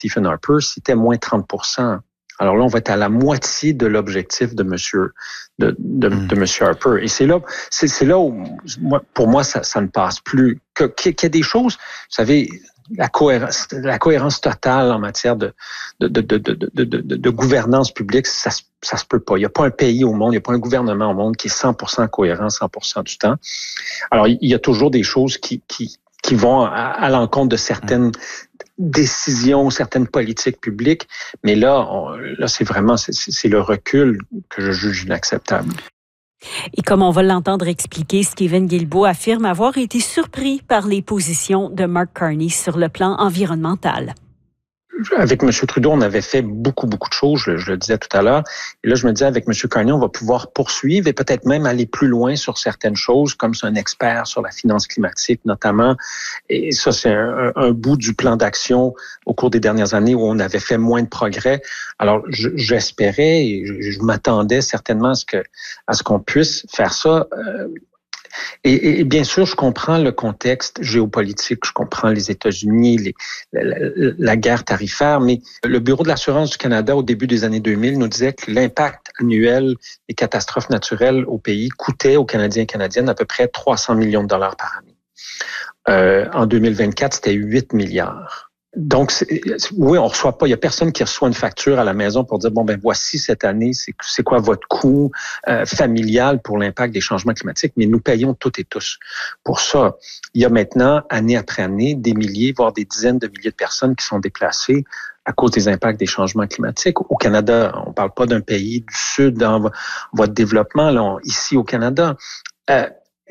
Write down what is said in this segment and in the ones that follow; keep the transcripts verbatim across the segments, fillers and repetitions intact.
Stephen Harper, c'était moins trente pour cent. Alors là, on va être à la moitié de l'objectif de monsieur, de, de, mm. de monsieur Harper. Et c'est là, c'est, c'est là où, moi, pour moi, ça, ça ne passe plus. Que, qu'il y a des choses, vous savez, la cohérence, la cohérence totale en matière de, de, de, de, de, de, de, de gouvernance publique, ça, ça se peut pas. Il n'y a pas un pays au monde, il n'y a pas un gouvernement au monde qui est cent pour cent cohérent cent pour cent du temps. Alors, il y a toujours des choses qui, qui, qui vont à, à l'encontre de certaines mm. décisions, certaines politiques publiques, mais là, on, là c'est vraiment c'est, c'est le recul que je juge inacceptable. Et comme on va l'entendre expliquer, Stephen Guilbeault affirme avoir été surpris par les positions de Mark Carney sur le plan environnemental. Avec M. Trudeau, on avait fait beaucoup, beaucoup de choses, je, je le disais tout à l'heure. Et là, je me disais, avec M. Carney, on va pouvoir poursuivre et peut-être même aller plus loin sur certaines choses, comme c'est un expert sur la finance climatique, notamment. Et ça, c'est un, un bout du plan d'action au cours des dernières années où on avait fait moins de progrès. Alors, je, j'espérais et je, je m'attendais certainement à ce, que, à ce qu'on puisse faire ça. Euh, Et, et bien sûr, je comprends le contexte géopolitique, je comprends les États-Unis, les, la, la guerre tarifaire, mais le Bureau de l'assurance du Canada, au début des années deux mille, nous disait que l'impact annuel des catastrophes naturelles au pays coûtait aux Canadiens et Canadiennes à peu près trois cents millions de dollars par année. Euh, en deux mille vingt-quatre, c'était huit milliards. Donc, c'est, oui, on reçoit pas, il y a personne qui reçoit une facture à la maison pour dire, bon, ben voici cette année, c'est, c'est quoi votre coût euh, familial pour l'impact des changements climatiques, mais nous payons toutes et tous pour ça. Il y a maintenant, année après année, des milliers, voire des dizaines de milliers de personnes qui sont déplacées à cause des impacts des changements climatiques. Au Canada, on parle pas d'un pays du Sud en voie de développement, là, on, ici au Canada. Euh,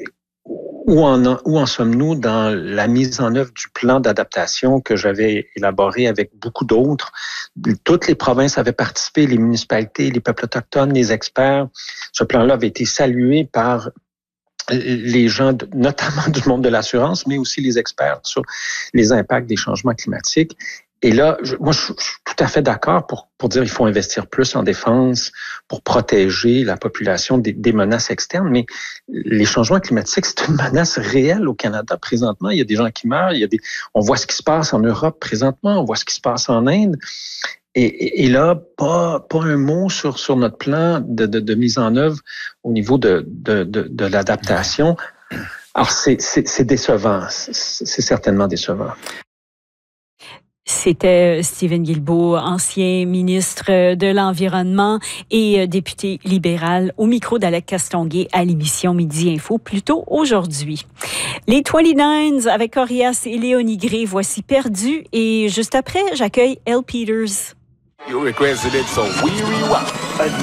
Où en, où en sommes-nous dans la mise en œuvre du plan d'adaptation que j'avais élaboré avec beaucoup d'autres? Toutes les provinces avaient participé, les municipalités, les peuples autochtones, les experts. Ce plan-là avait été salué par les gens, de, notamment du monde de l'assurance, mais aussi les experts sur les impacts des changements climatiques. Et là, je, moi, je, je suis tout à fait d'accord pour, pour dire qu'il faut investir plus en défense pour protéger la population des, des menaces externes. Mais les changements climatiques, c'est une menace réelle au Canada présentement. Il y a des gens qui meurent. Il y a des, on voit ce qui se passe en Europe présentement. On voit ce qui se passe en Inde. Et, et, et là, pas, pas un mot sur, sur notre plan de, de, de mise en œuvre au niveau de, de, de, de l'adaptation. Alors, c'est, c'est, c'est décevant. C'est, c'est certainement décevant. C'était Stephen Guilbeault, ancien ministre de l'Environnement et député libéral, au micro d'Alec Castonguay à l'émission Midi Info, plus tôt aujourd'hui. Les vingt-neuf avec Orias et Léonie Gray, voici Perdu. Et juste après, j'accueille Elle Peters. You requested it, so we re-wap.